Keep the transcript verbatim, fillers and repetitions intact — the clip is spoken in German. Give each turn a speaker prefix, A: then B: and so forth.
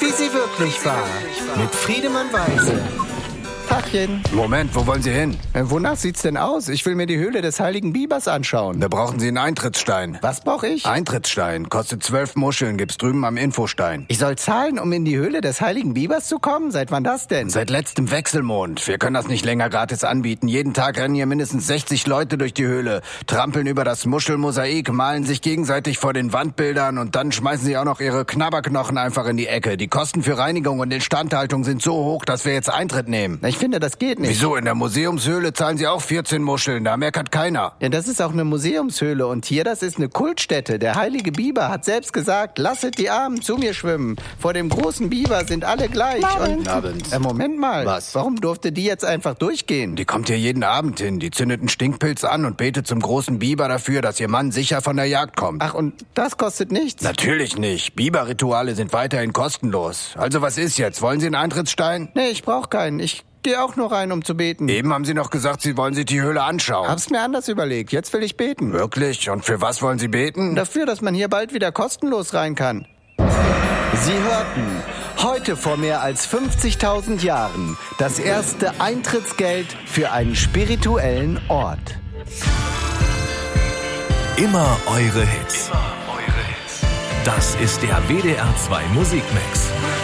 A: wie sie wirklich war. Mit Friedemann Weise. Tachchen.
B: Moment, wo wollen Sie hin?
A: Äh, wonach sieht's denn aus? Ich will mir die Höhle des heiligen Bibers anschauen.
B: Da brauchen Sie einen Eintrittsstein.
A: Was brauche ich?
B: Eintrittsstein. Kostet zwölf Muscheln, gibt's drüben am Infostein.
A: Ich soll zahlen, um in die Höhle des heiligen Bibers zu kommen? Seit wann das denn?
B: Seit letztem Wechselmond. Wir können das nicht länger gratis anbieten. Jeden Tag rennen hier mindestens sechzig Leute durch die Höhle, trampeln über das Muschelmosaik, malen sich gegenseitig vor den Wandbildern und dann schmeißen sie auch noch ihre Knabberknochen einfach in die Ecke. Die Kosten für Reinigung und Instandhaltung sind so hoch, dass wir jetzt Eintritt nehmen.
A: Ich finde, das geht nicht.
B: Wieso? In der Museumshöhle zahlen sie auch vierzehn Muscheln. Da meckert keiner.
A: Ja, das ist auch eine Museumshöhle und hier, das ist eine Kultstätte. Der heilige Biber hat selbst gesagt, lasset die Armen zu mir schwimmen. Vor dem großen Biber sind alle gleich.
B: Abend.
A: Und
B: Abend.
A: Äh, Moment mal.
B: Was?
A: Warum durfte die jetzt einfach durchgehen?
B: Die kommt hier jeden Abend hin. Die zündet einen Stinkpilz an und betet zum großen Biber dafür, dass ihr Mann sicher von der Jagd kommt.
A: Ach, und das kostet nichts?
B: Natürlich nicht. Biberrituale sind weiterhin kostenlos. Also was ist jetzt? Wollen Sie einen Eintrittsstein?
A: Nee, ich brauch keinen. Ich gehe auch nur rein, um zu beten.
B: Eben haben Sie noch gesagt, Sie wollen sich die Höhle anschauen.
A: Hab's mir anders überlegt. Jetzt will ich beten.
B: Wirklich? Und für was wollen Sie beten?
A: Dafür, dass man hier bald wieder kostenlos rein kann. Sie hörten heute vor mehr als fünfzigtausend Jahren das erste Eintrittsgeld für einen spirituellen Ort.
C: Immer eure Hits. Das ist der W D R zwei Musikmix.